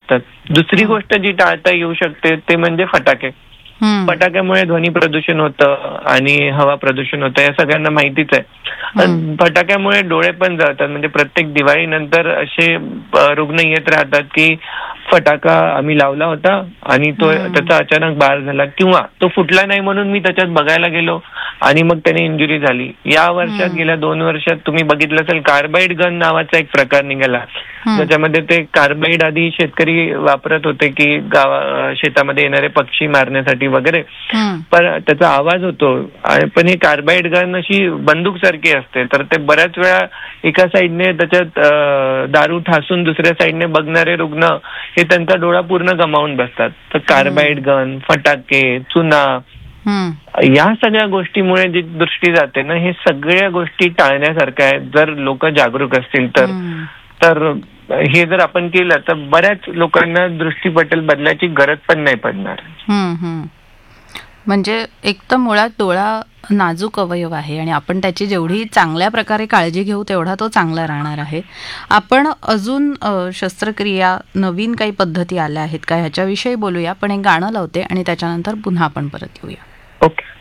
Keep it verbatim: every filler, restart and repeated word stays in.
शकतात. दुसरी गोष्ट जी टाळता येऊ शकते ते म्हणजे फटाके. फटाक्यामुळे ध्वनी प्रदूषण होतं आणि हवा प्रदूषण होतं, हे सगळ्यांना माहितीच आहे. फटाक्यामुळे डोळे पण जळतात. म्हणजे प्रत्येक दिवाळी नंतर असे रुग्ण येत राहतात की फटाका आम्ही लावला होता आणि तो त्याचा अचानक बार झाला, किंवा तो फुटला नाही म्हणून मी त्याच्यात बघायला गेलो आणि मग त्याने इंजुरी झाली. या वर्षात गेल्या दोन वर्षात तुम्ही बघितलं असेल कार्बाईड गन नावाचा एक प्रकार निघाला, ज्याच्यामध्ये ते कार्बाईड आधी शेतकरी वापरत होते की गावा शेतामध्ये येणारे पक्षी मारण्यासाठी वगैरे, पण त्याचा आवाज होतो. पण ही कार्बाईड गन अशी बंदूक सारखी असते, तर ते बऱ्याच वेळा एका साईडने त्याच्यात दारू ठासून दुसऱ्या साईडने बघणारे रुग्ण हे त्यांचा डोळा पूर्ण गमावून बसतात. तर कार्बाईड गन, फटाके, चुना, या सगळ्या गोष्टीमुळे जी दृष्टी जाते ना, हे सगळ्या गोष्टी टाळण्यासारख्या आहेत जर लोक जागरूक असतील तर. तर हे जर आपण केलं तर बऱ्याच लोकांना दृष्टीपटल बदलायची गरज पण नाही पडणार. म्हणजे एक तर मुळात डोळा नाजूक अवयव आहे आणि आपण त्याची जेवढी चांगल्या प्रकारे काळजी घेऊ तेवढा तो चांगला राहणार आहे. आपण अजून शस्त्रक्रिया नवीन काही पद्धती आल्या आहेत का ह्याच्याविषयी बोलूया, पण एक गाणं लावते आणि त्याच्यानंतर पुन्हा आपण परत येऊया. ओके.